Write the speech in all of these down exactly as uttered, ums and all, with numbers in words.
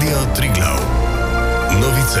Radio Triglav. Novice.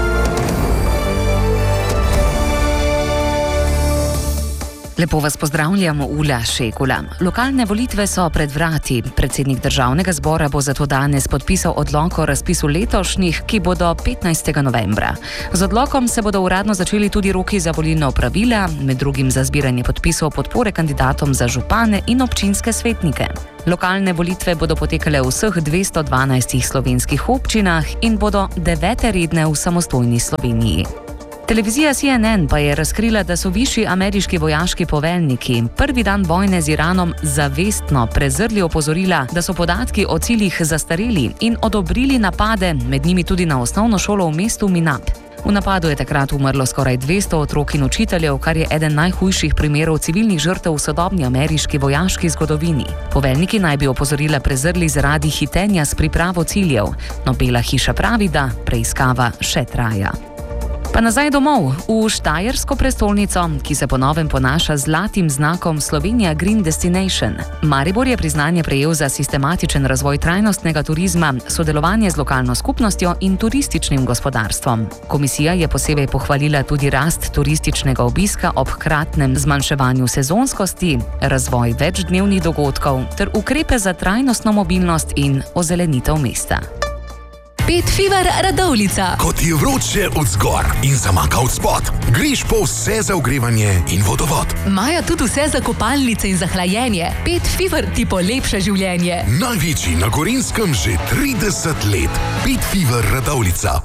Lepo vas pozdravljamo, Ula Šekula. Lokalne volitve so pred vrati. Predsednik državnega zbora bo zato danes podpisal odlok o razpisu letošnjih, ki bodo petnajstega novembra. Z odlokom se bodo uradno začeli tudi roki za volilna opravila, med drugim za zbiranje podpisov podpore kandidatom za župane in občinske svetnike. Lokalne volitve bodo potekale v vseh dvesto dvanajstih slovenskih občinah in bodo devete redne v samostojni Sloveniji. Televizija C N N pa je razkrila, da so višji ameriški vojaški poveljniki prvi dan vojne z Iranom zavestno prezrli opozorila, da so podatki o ciljih zastareli in odobrili napade, med njimi tudi na osnovno šolo v mestu Minab. V napadu je takrat umrlo skoraj dvesto otrok in učiteljev, kar je eden najhujših primerov civilnih žrtev v sodobni ameriški vojaški zgodovini. Poveljniki naj bi opozorila prezrli zaradi hitenja s pripravo ciljev, no Bela hiša pravi, da preiskava še traja. Pa nazaj domov, v štajersko prestolnico, ki se po novem ponaša z zlatim znakom Slovenija Green Destination. Maribor je priznanje prejel za sistematičen razvoj trajnostnega turizma, sodelovanje z lokalno skupnostjo in turističnim gospodarstvom. Komisija je posebej pohvalila tudi rast turističnega obiska ob hkratnem zmanjševanju sezonskosti, razvoj večdnevnih dogodkov ter ukrepe za trajnostno mobilnost in ozelenitev mesta. Pet Fever Radovljica. Ko ti je vroče od zgor in zamaka od spod, greš po vse za ogrevanje in vodovod. Maja tudi vse za kopalnice in za hlajenje. Pet Fever ti polepša življenje. Največji na Gorenjskem že trideset let. Pet Fever Radovljica.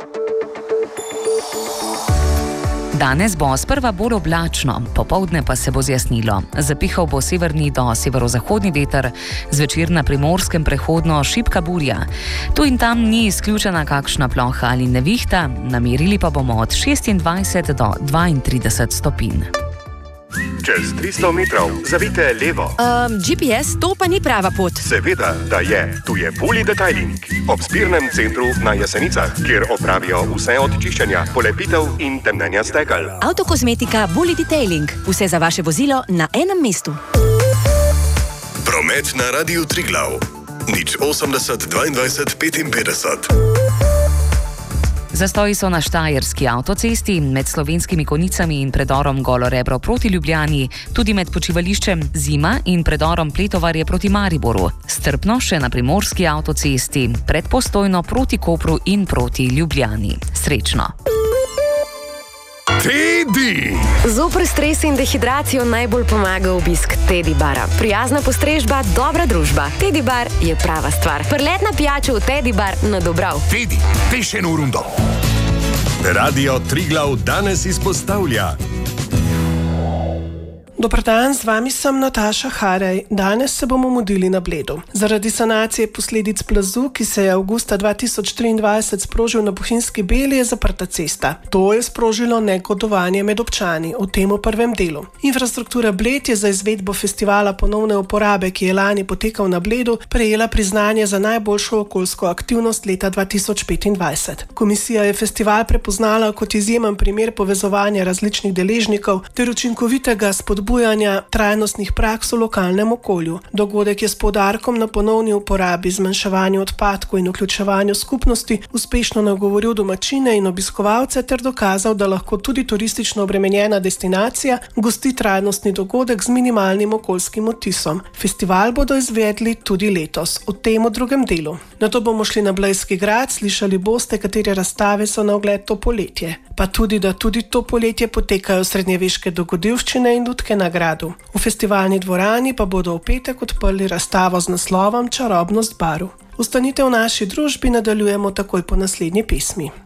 Danes bo sprva bolj oblačno, popoldne pa se bo zjasnilo. Zapihal bo severni do severozahodni veter, zvečer na Primorskem prehodno šibka burja. Tu in tam ni izključena kakšna ploha ali nevihta, namerili pa bomo od šestindvajset do dvaintrideset stopinj. Čez tristo metrov zavijte levo. Um, G P S, to pa ni prava pot. Seveda, da je. Tu je Bully Detailing. Ob zbirnem centru na Jesenicah, kjer opravijo vse od čiščenja, polepitev in temnenja stekel. Avtokozmetika Bully Detailing. Vse za vaše vozilo na enem mestu. Promet na Radiu Triglav. Nič osemdeset dvaindvajset petinpetdeset. Zastoji so na štajerski avtocesti, med Slovenskimi Konicami in predorom Golo Rebro proti Ljubljani, tudi med počivališčem Zima in predorom Pletovarje proti Mariboru. Strpno še na primorski avtocesti, pred Postojno proti Kopru in proti Ljubljani. Srečno! Teddy! Zoper stres in dehidracijo najbolj pomaga obisk Teddy bara. Prijazna postrežba, dobra družba. Teddy bar je prava stvar. Prletna pijača v Teddy bar na Dobrav. Teddy, peš eno rundo. Radio Triglav danes izpostavlja. Dobar dan, z vami sem Nataša Harej. Danes se bomo mudili na Bledu. Zaradi sanacije posledic plazu, ki se je avgusta dva tisoč triindvajset sprožil na Bohinjski Beli, je zaprta cesta. To je sprožilo negodovanje med občani v tem prvem delu. Infrastruktura Bled je za izvedbo festivala ponovne uporabe, ki je lani potekal na Bledu, prejela priznanje za najboljšo okoljsko aktivnost leta dva tisoč petindvajset. Komisija je festival prepoznala kot izjemen primer povezovanja različnih deležnikov ter učinkovitega spodbujanja trajnostnih praks v lokalnem okolju. Dogodek je s poudarkom na ponovni uporabi, zmanjševanju odpadkov in vključevanju skupnosti uspešno nagovoril domačine in obiskovalce ter dokazal, da lahko tudi turistično obremenjena destinacija gosti trajnostni dogodek z minimalnim okoljskim odtisom. Festival bodo izvedli tudi letos, v tem drugem delu. Nato bomo šli na Blejski grad, slišali boste, katere razstave so na ogled to poletje. Pa tudi, da tudi to poletje potekajo srednjeveške dogodivščine in lutke na gradu. V festivalni dvorani pa bodo v petek odprli razstavo z naslovom Čarobnost baru. Ostanite v naši družbi, nadaljujemo takoj po naslednji pesmi.